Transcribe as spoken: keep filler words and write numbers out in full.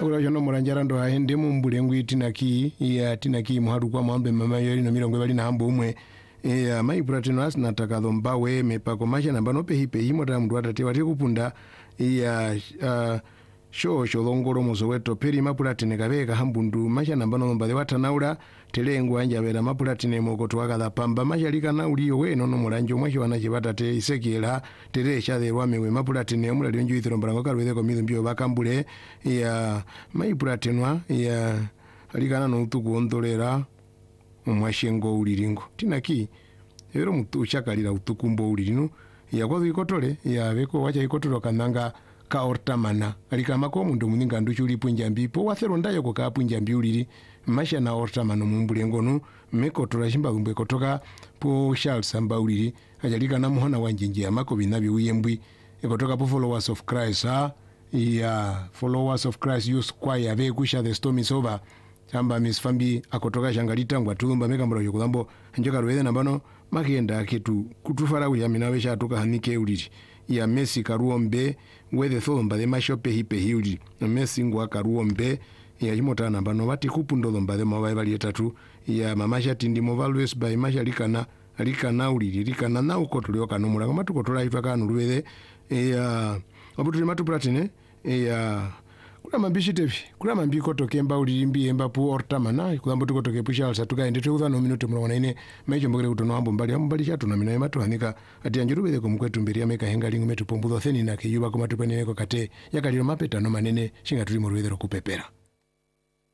ula jono muranjara ndo ahende mumbule ngwi tinaki ya tinaki muhadu kwa mwambe mama yori no mirongo bali na hambo umwe ya mai pratino asna takadhomba we mepako masha namba no pehi pehi mota mndu atate wati kupunda ya uh, sho sho longoro muzo weto peri mapulatine kabeka hambundu masha namba no mbale watanaula telengu anja bera mapulatine moko twakala pamba masha lika nauliyo we nono muranjo mwashi wanache batate isekela tere shade rwamewe mapulatine mula lionjo ithiro mbarango kalweze ko mizo mbio bakambule ya mai pulatinwa ya alikana no utuku ondolera umwashengo uliringo tinaki ero mutu uchakalira utukumbo ulirino ya kwazo ikotole ya beko wacha ikotolo kananga ka ortamana alika mako mundu muninga nduchuli punjambi po wathero ndayo ko ka punjambi uliri masha na ortamana mumbule ngono mekotola shimba lumbe kotoka po Charles amba uliri ajalika na muhona wanjinje amako binabi uyembwi ikotoka po followers of Christ ha ya followers of Christ use choir be kusha the storm is over chamba Miss Fambi akotoka shangalita ngwa tulumba meka mbalo yokulambo njoka ruweze nambano makenda kitu kutufara uya minawesha atuka hanike uliri ya Messi karuombe wethe thomba de mashope hipe hiuli Messi ngwa karuombe ya jimota nambano wati kupundo thomba de mawae bali etatu ya mamasha tindi movalwes by masha likana likana uliri likana na ukotulioka numura kama tukotola ifaka nuruweze ya abutuli matuplatine ya kuna mambishi tevi kuna mambiko tokemba ulirimbi emba pu ortamana kulambo tuko toke pusha alsa tukaende tuza no minuto mwana ine mejo mbogere kutono ambo mbali ambo mbali chatu na mina ematu hanika ati anjurubele ko mkwetu mbiri ameka henga lingu metu pombuzo theni na kiyuba ko matupene ko kate yakaliro mapeta no manene shinga tuli mu ruwedero kupepera.